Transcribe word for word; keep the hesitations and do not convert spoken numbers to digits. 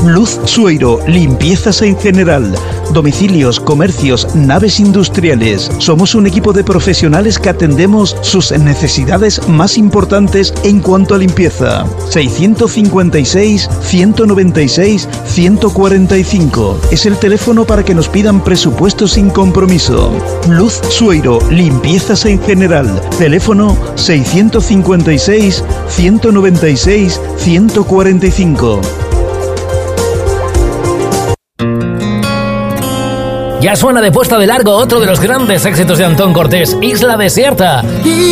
Luz Sueiro, limpiezas en general, domicilios, comercios, naves industriales. Somos un equipo de profesionales que atendemos sus necesidades más importantes en cuanto a limpieza. seiscientos cincuenta y seis, ciento noventa y seis, ciento cuarenta y cinco. Es el teléfono para que nos pidan presupuestos sin compromiso. Luz Sueiro, limpiezas en general. Teléfono seiscientos cincuenta y seis, ciento noventa y seis, ciento cuarenta y cinco. Ya suena de puesta de largo otro de los grandes éxitos de Antón Cortés, Isla Desierta.